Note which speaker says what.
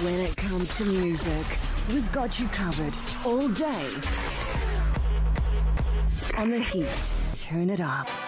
Speaker 1: When it comes to music, we've got you covered all day. On the Heat, turn it up.